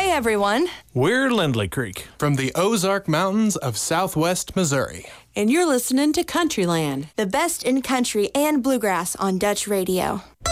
Hey, everyone. We're Lindley Creek. From the Ozark Mountains of southwest Missouri. And you're listening to Countryland. The best in country and bluegrass on Dutch radio.